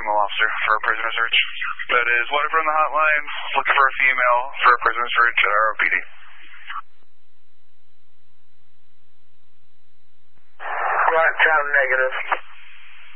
female officer for a prisoner search. That is water from the hotline, looking for a female for a prisoner search at ROPD. Right, sound negative.